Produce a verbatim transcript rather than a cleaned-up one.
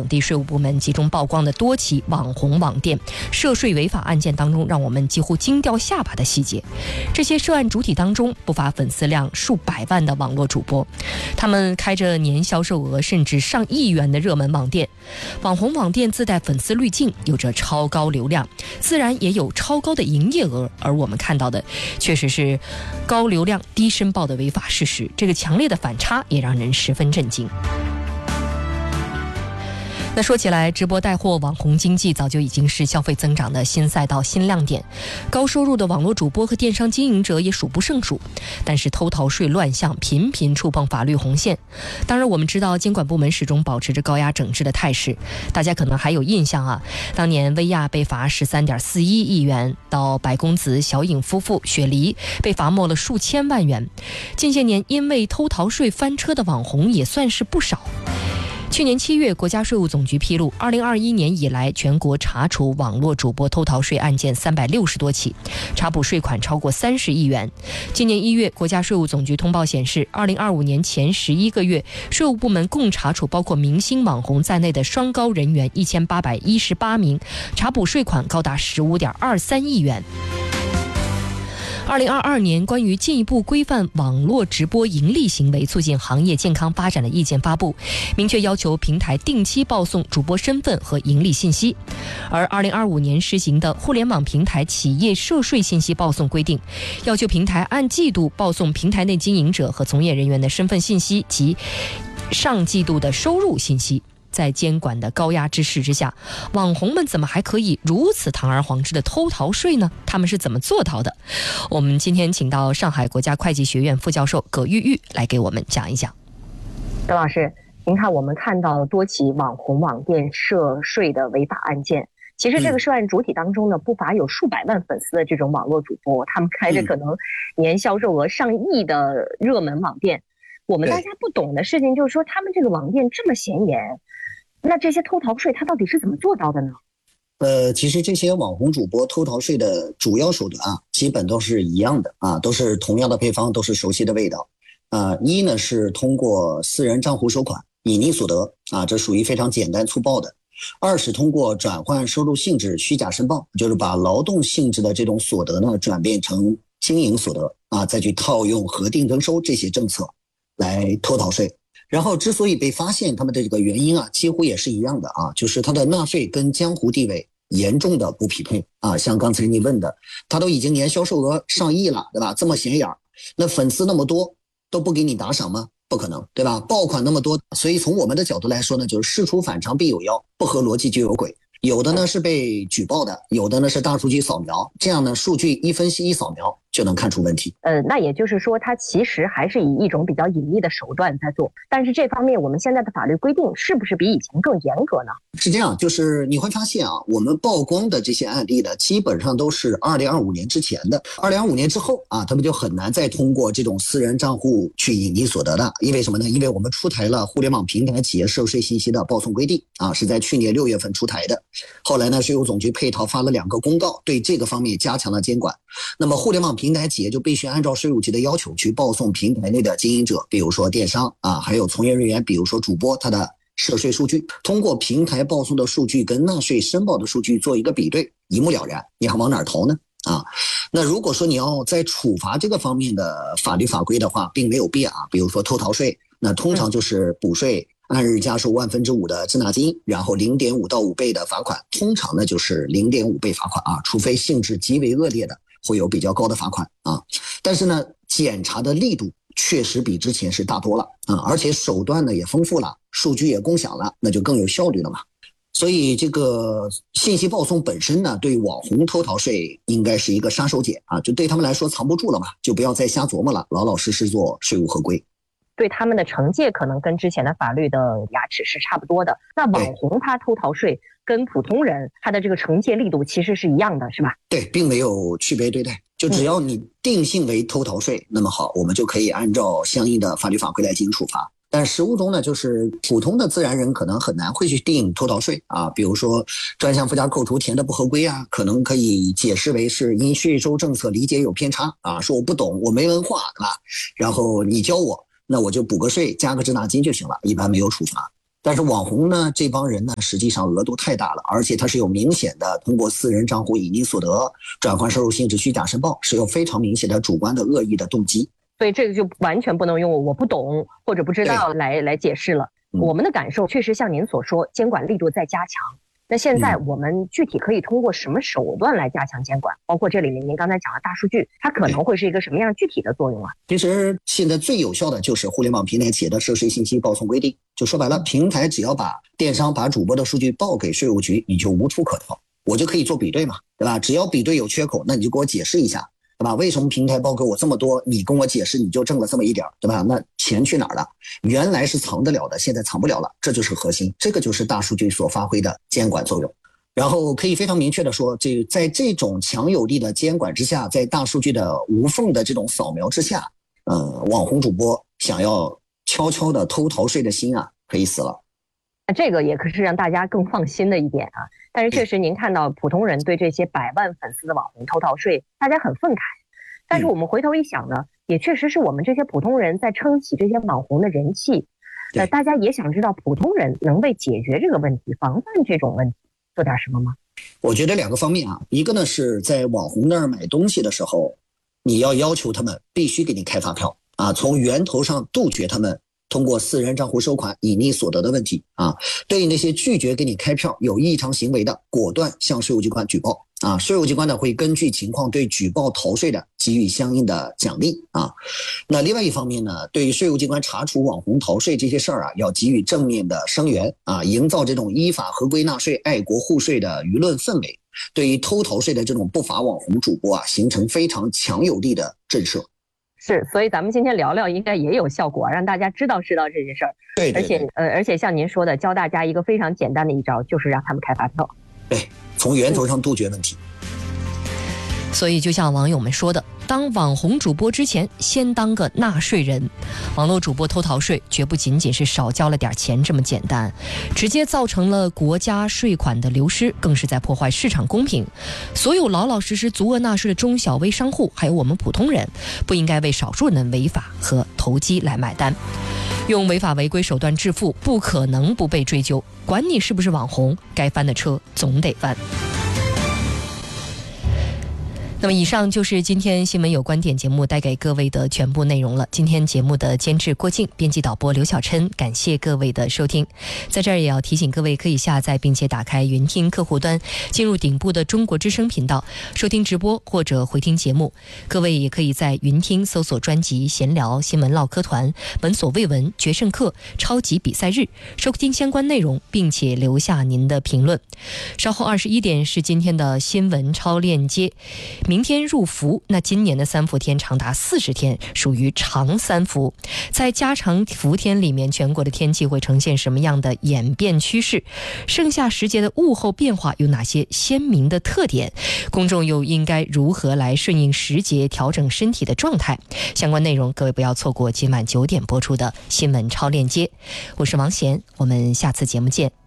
等地税务部门集中曝光的多起网红网店涉税违法案件当中，让我们几乎惊掉下巴的细节。这些涉案主体当中，不乏粉丝量数百万的网络主播，他们开着年销售额甚至上亿元的热门网店。网红网店自带粉丝滤镜，有着超高流量，自然也有超高的营业额，而我们看到的确实是高流量低申报的违法事实。这个强烈的反差也让人十分震惊。那说起来，直播带货网红经济早就已经是消费增长的新赛道、新亮点，高收入的网络主播和电商经营者也数不胜数。但是偷逃税乱象频频触碰法律红线。当然我们知道监管部门始终保持着高压整治的态势，大家可能还有印象啊，当年薇娅被罚 十三点四一亿元，到白公子小颖夫妇雪梨被罚没了数千万元。近些年因为偷逃税翻车的网红也算是不少。去年七月，国家税务总局披露，二零二一年以来，全国查处网络主播偷逃税案件三百六十多起，查捕税款超过三十亿元。今年一月，国家税务总局通报显示，二零二五年前十一个月，税务部门共查处包括明星网红在内的双高人员一千八百一十八名，查捕税款高达十五点二三亿元。二零二二年关于进一步规范网络直播盈利行为，促进行业健康发展的意见发布，明确要求平台定期报送主播身份和盈利信息。而二零二五年施行的互联网平台企业涉税信息报送规定，要求平台按季度报送平台内经营者和从业人员的身份信息及上季度的收入信息。在监管的高压之势之下，网红们怎么还可以如此堂而皇之的偷逃税呢？他们是怎么做到的？我们今天请到上海国家会计学院副教授葛玉玉来给我们讲一讲。 葛老师，您看我们看到多起网红网店涉税的违法案件，其实这个涉案主体当中呢，不乏有数百万粉丝的这种网络主播，他们开着可能年销售额上亿的热门网店。我们大家不懂的事情就是说，他们这个网店这么显眼，那这些偷逃税他到底是怎么做到的呢？ 呃，其实这些网红主播偷逃税的主要手段啊，基本都是一样的啊，都是同样的配方，都是熟悉的味道。啊，一呢是通过私人账户收款隐匿所得啊，这属于非常简单粗暴的。二是通过转换收入性质虚假申报，就是把劳动性质的这种所得呢转变成经营所得啊，再去套用核定征收这些政策来偷逃税。然后之所以被发现，他们的这个原因啊，几乎也是一样的啊，就是他的纳税跟江湖地位严重的不匹配啊。像刚才你问的，他都已经年销售额上亿了，对吧？这么显眼，那粉丝那么多，都不给你打赏吗？不可能，对吧？爆款那么多，所以从我们的角度来说呢，就是事出反常必有妖，不合逻辑就有鬼。有的呢是被举报的，有的呢是大数据扫描，这样呢数据一分析一扫描就能看出问题。 呃，那也就是说，它其实还是以一种比较隐秘的手段在做，但是这方面我们现在的法律规定是不是比以前更严格呢？ 是这样，就是你会发现啊，我们曝光的这些案例呢，基本上都是二零二五年之前的，二零二五年之后啊，他们就很难再通过这种私人账户去隐匿所得的。因为什么呢？因为我们出台了互联网平台企业涉税信息的报送规定啊，是在去年六月份出台的。后来呢，税务总局配套发了两个公告，对这个方面加强了监管。那么互联网平台企业就必须按照税务局的要求去报送平台内的经营者，比如说电商啊，还有从业人员，比如说主播，他的涉税数据，通过平台报送的数据跟纳税申报的数据做一个比对，一目了然，你还往哪儿投呢？啊，那如果说你要在处罚这个方面的法律法规的话，并没有变啊。比如说偷逃税，那通常就是补税按日加收万分之五的滞纳金，然后零点五到五倍的罚款，通常呢就是零点五倍罚款啊，除非性质极为恶劣的，会有比较高的罚款啊。但是呢，检查的力度确实比之前是大多了啊，而且手段呢也丰富了，数据也共享了，那就更有效率了嘛。所以这个信息报送本身呢，对网红偷逃税应该是一个杀手锏啊，就对他们来说藏不住了嘛，就不要再瞎琢磨了，老老实实做税务合规。 对他们的惩戒可能跟之前的法律的牙齿是差不多的。那网红他偷逃税跟普通人他的这个惩戒力度其实是一样的，是吧？ 对，并没有区别对待，就只要你定性为偷逃税，嗯、那么好，我们就可以按照相应的法律法规来进行处罚。但实务中呢，就是普通的自然人可能很难会去定偷逃税啊，比如说专项附加扣除填的不合规啊，可能可以解释为是因税收政策理解有偏差啊，说我不懂，我没文化，对吧？然后你教我，那我就补个税，加个滞纳金就行了，一般没有处罚。 但是网红呢，这帮人呢，实际上额度太大了，而且它是有明显的通过私人账户隐匿所得、转换收入性质虚假申报，是有非常明显的主观的恶意的动机。 所以这个就完全不能用我不懂或者不知道来来解释了。 嗯、 我们的感受确实像您所说，监管力度在加强。那现在我们具体可以通过什么手段来加强监管？包括这里面您刚才讲的大数据，它可能会是一个什么样具体的作用啊？ 其实现在最有效的就是互联网平台企业的涉税信息报送规定。就说白了，平台只要把电商把主播的数据报给税务局，你就无处可逃，我就可以做比对嘛，对吧？只要比对有缺口，那你就给我解释一下，对吧？为什么平台报给我这么多，你跟我解释你就挣了这么一点，对吧？那钱去哪儿了？原来是藏得了的，现在藏不了了，这就是核心，这个就是大数据所发挥的监管作用。然后可以非常明确的说，这在这种强有力的监管之下，在大数据的无缝的这种扫描之下，呃，网红主播想要悄悄的偷逃税的心啊，可以死了。 这个也可是让大家更放心的一点啊。但是确实您看到普通人对这些百万粉丝的网红偷逃税，大家很愤慨。但是我们回头一想呢，也确实是我们这些普通人在撑起这些网红的人气。呃，大家也想知道普通人能为解决这个问题、防范这种问题做点什么吗？ 我觉得两个方面啊，一个呢是在网红那儿买东西的时候，你要要求他们必须给你开发票啊，从源头上杜绝他们通过私人账户收款隐匿所得的问题啊。对于那些拒绝给你开票、有异常行为的，果断向税务机关举报啊。税务机关呢会根据情况对举报逃税的给予相应的奖励啊。那另外一方面呢，对于税务机关查处网红逃税这些事儿啊，要给予正面的声援啊，营造这种依法合规纳税、爱国护税的舆论氛围，对于偷逃税的这种不法网红主播啊，形成非常强有力的震慑。 是，所以咱们今天聊聊应该也有效果，让大家知道知道这些事儿。 对, 对, 对， 而且呃，而且像您说的，教大家一个非常简单的一招，就是让他们开发票。 对，从源头上杜绝问题。 所以就像网友们说的，当网红主播之前先当个纳税人。网络主播偷逃税绝不仅仅是少交了点钱这么简单，直接造成了国家税款的流失，更是在破坏市场公平。所有老老实实足额纳税的中小微商户，还有我们普通人，不应该为少数人的违法和投机来买单。用违法违规手段致富，不可能不被追究，管你是不是网红，该翻的车总得翻。那么以上就是今天新闻有观点节目带给各位的全部内容了。今天节目的监制郭靖，编辑导播刘小琛，感谢各位的收听。在这儿也要提醒各位，可以下载并且打开云听客户端，进入顶部的中国之声频道收听直播或者回听节目。各位也可以在云听搜索专辑闲聊、新闻唠嗑团、闻所未闻、决胜课、超级比赛日，收听相关内容，并且留下您的评论。稍后二十一点是今天的新闻超链接。明天入伏，那今年的三伏天长达四十天，属于长三伏。在加长伏天里面，全国的天气会呈现什么样的演变趋势？盛夏时节的物候变化有哪些鲜明的特点？公众又应该如何来顺应时节，调整身体的状态？相关内容各位不要错过今晚九点播出的新闻超链接。我是王贤，我们下次节目见。